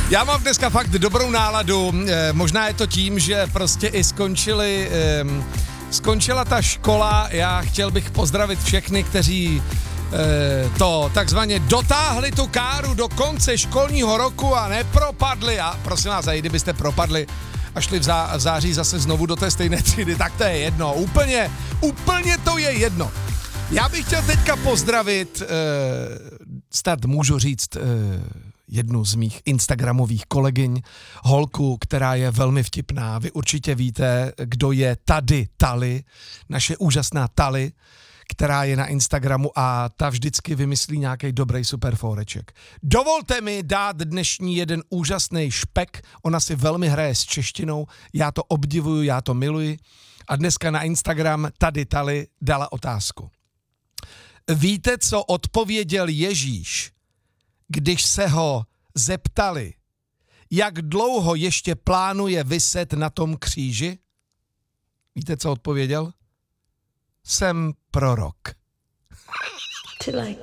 Já mám dneska fakt dobrou náladu, možná je to tím, že prostě i skončila ta škola. Já chtěl bych pozdravit všechny, kteří to takzvaně dotáhli tu káru do konce školního roku a nepropadli. A prosím vás, i kdybyste propadli a šli v září zase znovu do té stejné třídy, tak to je jedno. Úplně to je jedno. Já bych chtěl teďka pozdravit, snad můžu říct, jednu z mých instagramových kolegyň, holku, která je velmi vtipná. Vy určitě víte, kdo je tady Tali, naše úžasná Tali, která je na Instagramu a ta vždycky vymyslí nějaký dobrý super fóreček. Dovolte mi dát dnešní jeden úžasný špek, ona si velmi hraje s češtinou, já to obdivuju, já to miluji a dneska na Instagram tady Tali dala otázku. Víte, co odpověděl Ježíš, když se ho zeptali, jak dlouho ještě plánuje viset na tom kříži? Víte, co odpověděl? Jsem prorok. To like